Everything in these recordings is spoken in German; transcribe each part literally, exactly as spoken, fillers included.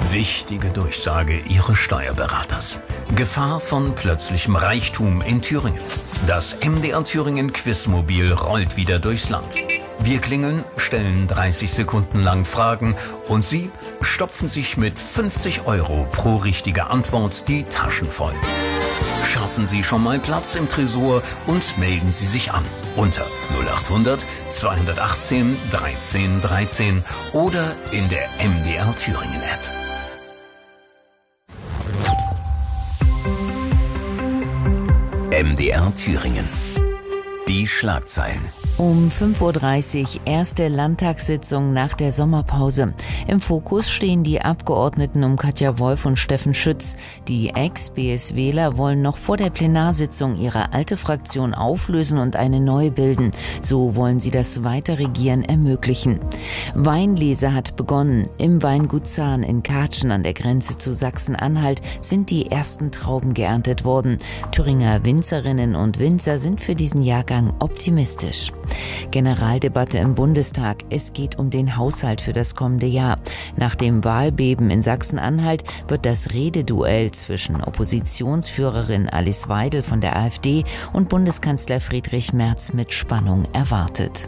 Wichtige Durchsage Ihres Steuerberaters. Gefahr von plötzlichem Reichtum in Thüringen. Das M D R Thüringen Quizmobil rollt wieder durchs Land. Wir klingeln, stellen dreißig Sekunden lang Fragen und Sie stopfen sich mit fünfzig Euro pro richtige Antwort die Taschen voll. Schaffen Sie schon mal Platz im Tresor und melden Sie sich an unter null acht hundert zweihundertachtzehn dreizehn dreizehn oder in der M D R Thüringen App. M D R Thüringen. Die Schlagzeilen. Um fünf Uhr dreißig, erste Landtagssitzung nach der Sommerpause. Im Fokus stehen die Abgeordneten um Katja Wolf und Steffen Schütz. Die Ex-BSWler wollen noch vor der Plenarsitzung ihre alte Fraktion auflösen und eine neue bilden. So wollen sie das Weiterregieren ermöglichen. Weinlese hat begonnen. Im Weingut Zahn in Katschen an der Grenze zu Sachsen-Anhalt sind die ersten Trauben geerntet worden. Thüringer Winzerinnen und Winzer sind für diesen Jahrgang optimistisch. Generaldebatte im Bundestag. Es geht um den Haushalt für das kommende Jahr. Nach dem Wahlbeben in Sachsen-Anhalt wird das Rededuell zwischen Oppositionsführerin Alice Weidel von der AfD und Bundeskanzler Friedrich Merz mit Spannung erwartet.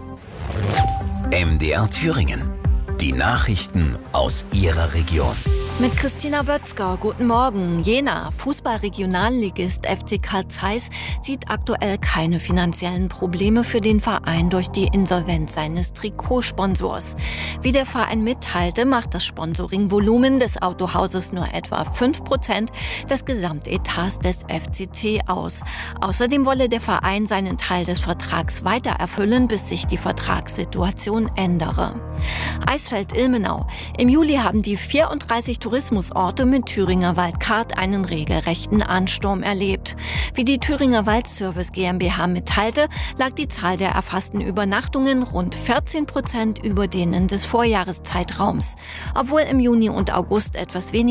M D R Thüringen. Die Nachrichten aus Ihrer Region. Mit Christina Wötzger, guten Morgen. Jena, Fußball-Regionalligist F C Karl Zeiss, sieht aktuell keine finanziellen Probleme für den Verein durch die Insolvenz seines Trikotsponsors. Wie der Verein mitteilte, macht das Sponsoringvolumen des Autohauses nur etwa fünf Prozent des Gesamtetats des F C C aus. Außerdem wolle der Verein seinen Teil des Vertrags weiter erfüllen, bis sich die Vertragssituation ändere. Eisfeld-Ilmenau. Im Juli haben die vierunddreißig Tourismusorte mit Thüringer Waldcard einen regelrechten Ansturm erlebt. Wie die Thüringer Waldservice GmbH mitteilte, lag die Zahl der erfassten Übernachtungen rund vierzehn Prozent über denen des Vorjahreszeitraums. Obwohl im Juni und August etwas weniger